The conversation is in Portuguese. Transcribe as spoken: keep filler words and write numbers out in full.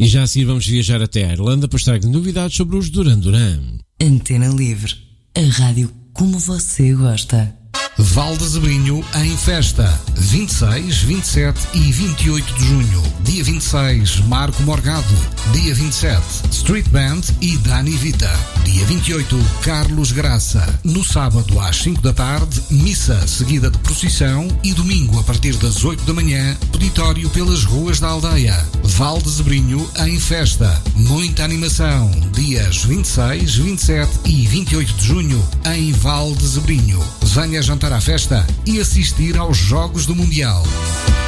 E já a seguir vamos viajar até a Irlanda para estar com novidades sobre os Duran Duran. Antena Livre, a rádio como você gosta. Val de Zebrinho em festa, vinte e seis, vinte e sete e vinte e oito de junho. Dia vinte e seis, Marco Morgado. Dia vinte e sete, Street Band e Dani Vita. Dia vinte e oito, Carlos Graça. No sábado às cinco da tarde, missa seguida de procissão e domingo a partir das oito da manhã, peditório pelas ruas da aldeia. Val de Zebrinho em festa, muita animação. Dias vinte e seis, vinte e sete e vinte e oito de junho em Val de Zebrinho. Venha jantar à festa e assistir aos Jogos do Mundial.